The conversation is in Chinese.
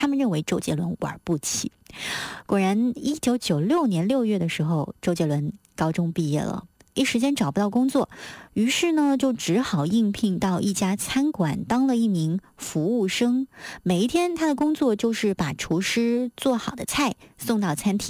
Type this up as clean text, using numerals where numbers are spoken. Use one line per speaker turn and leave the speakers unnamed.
他们认为周杰伦玩不起。果然1996年6月的时候，周杰伦高中毕业了，一时间找不到工作，于是呢就只好应聘到一家餐馆当了一名服务生。每一天他的工作就是把厨师做好的菜送到餐厅。